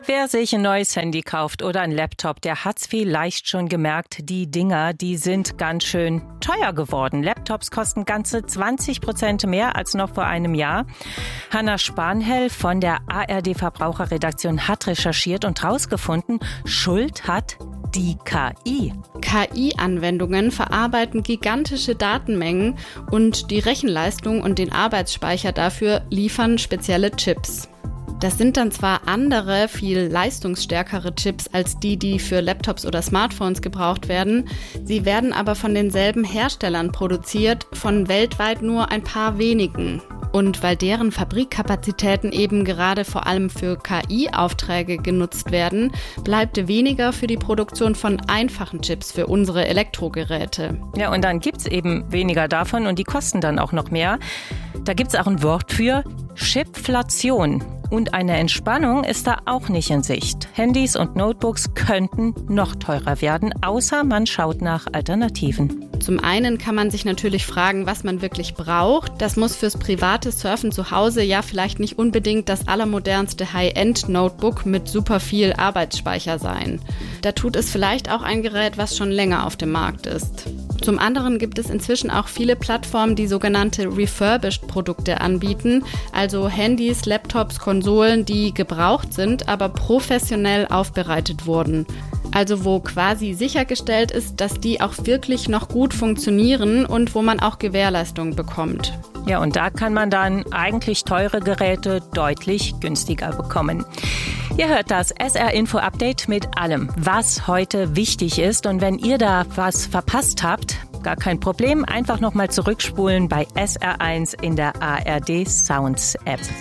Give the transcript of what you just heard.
Wer sich ein neues Handy kauft oder ein Laptop, der hat's vielleicht schon gemerkt, die Dinger, die sind ganz schön teuer geworden. Laptops kosten ganze 20% mehr als noch vor einem Jahr. Hanna Spanhel von der ARD-Verbraucherredaktion hat recherchiert und rausgefunden, Schuld hat die KI. KI-Anwendungen verarbeiten gigantische Datenmengen und die Rechenleistung und den Arbeitsspeicher dafür liefern spezielle Chips. Das sind dann zwar andere, viel leistungsstärkere Chips als die für Laptops oder Smartphones gebraucht werden. Sie werden aber von denselben Herstellern produziert, von weltweit nur ein paar wenigen. Und weil deren Fabrikkapazitäten eben gerade vor allem für KI-Aufträge genutzt werden, bleibt weniger für die Produktion von einfachen Chips für unsere Elektrogeräte. Ja, und dann gibt's eben weniger davon und die kosten dann auch noch mehr. Da gibt's auch ein Wort für: Chipflation. Und eine Entspannung ist da auch nicht in Sicht. Handys und Notebooks könnten noch teurer werden, außer man schaut nach Alternativen. Zum einen kann man sich natürlich fragen, was man wirklich braucht. Das muss fürs private Surfen zu Hause ja vielleicht nicht unbedingt das allermodernste High-End-Notebook mit super viel Arbeitsspeicher sein. Da tut es vielleicht auch ein Gerät, was schon länger auf dem Markt ist. Zum anderen gibt es inzwischen auch viele Plattformen, die sogenannte Refurbished-Produkte anbieten, also Handys, Laptops, Konsolen, die gebraucht sind, aber professionell aufbereitet wurden. Also wo quasi sichergestellt ist, dass die auch wirklich noch gut funktionieren und wo man auch Gewährleistung bekommt. Ja, und da kann man dann eigentlich teure Geräte deutlich günstiger bekommen. Ihr hört das SR-Info-Update mit allem, was heute wichtig ist. Und wenn ihr da was verpasst habt, gar kein Problem, einfach nochmal zurückspulen bei SR1 in der ARD Sounds App.